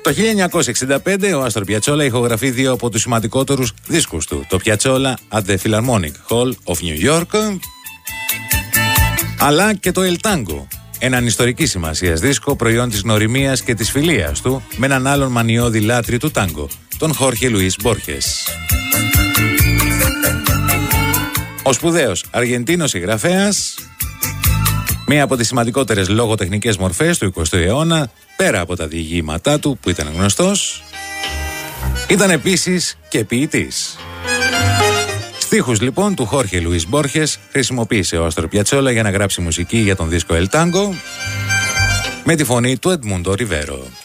Το 1965 ο Άστορ Πιατσόλα ηχογραφεί δύο από τους σημαντικότερους δίσκους του. Το Piazzolla at the Philharmonic Hall of New York, αλλά και το El Tango, έναν ιστορικής σημασίας δίσκο, προϊόν της γνωριμίας και της φιλίας του με έναν άλλον μανιώδη λάτρη του τάγκο, τον Χόρχε Λουίς Μπόρχες. Ο σπουδαίος Αργεντίνος συγγραφέας, μία από τις σημαντικότερες λογοτεχνικές μορφές του 20ου αιώνα, πέρα από τα διηγήματά του που ήταν γνωστός, ήταν επίσης και ποιητής. Στίχους λοιπόν του Χόρχε Λουίς Μπόρχες χρησιμοποίησε ο Άστορ Πιατσόλα για να γράψει μουσική για τον δίσκο El Tango με τη φωνή του Εντμούντο Ριβέρο.